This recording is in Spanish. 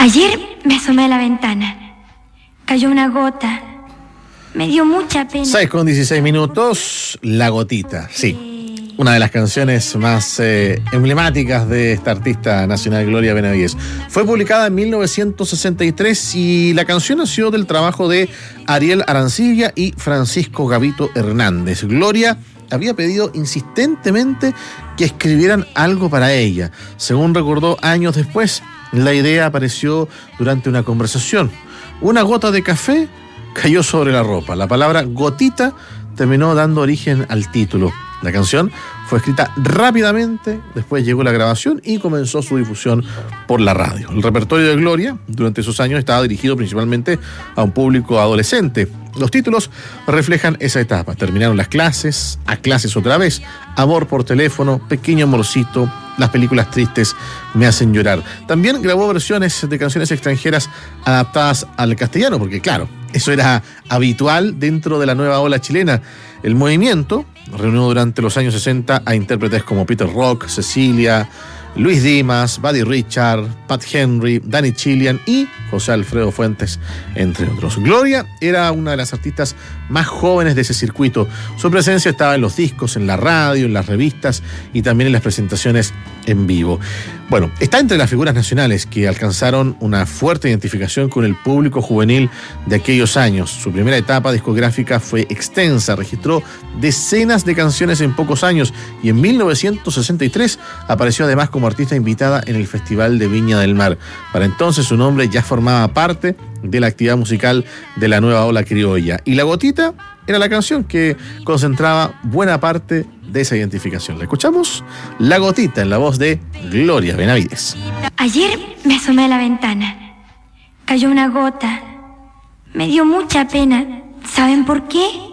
Ayer me asomé a la ventana. Cayó una gota. Me dio mucha pena. 6:16, La Gotita, sí. Una de las canciones más emblemáticas de esta artista nacional, Gloria Benavides. Fue publicada en 1963 y la canción nació del trabajo de Ariel Arancibia y Francisco Gavito Hernández. Gloria había pedido insistentemente que escribieran algo para ella. Según recordó años después, la idea apareció durante una conversación. Una gota de café cayó sobre la ropa. La palabra gotita terminó dando origen al título. La canción fue escrita rápidamente, después llegó la grabación y comenzó su difusión por la radio. El repertorio de Gloria durante esos años estaba dirigido principalmente a un público adolescente. Los títulos reflejan esa etapa. Terminaron las clases, a clases otra vez, amor por teléfono, pequeño amorcito, las películas tristes me hacen llorar. También grabó versiones de canciones extranjeras adaptadas al castellano, porque claro, eso era habitual dentro de la nueva ola chilena. El movimiento reunió durante los años 60 a intérpretes como Peter Rock, Cecilia, Luis Dimas, Buddy Richard, Pat Henry, Danny Chilean y José Alfredo Fuentes, entre otros. Gloria era una de las artistas más jóvenes de ese circuito. Su presencia estaba en los discos, en la radio, en las revistas y también en las presentaciones en vivo. Bueno, está entre las figuras nacionales que alcanzaron una fuerte identificación con el público juvenil de aquellos años. Su primera etapa discográfica fue extensa, registró decenas de canciones en pocos años y en 1963 apareció además como artista invitada en el Festival de Viña del Mar. Para entonces su nombre ya formaba parte de la actividad musical de la nueva ola criolla. Y La Gotita era la canción que concentraba buena parte de esa identificación. ¿La escuchamos? La Gotita en la voz de Gloria Benavides. Ayer me asomé a la ventana. Cayó una gota. Me dio mucha pena. ¿Saben por qué?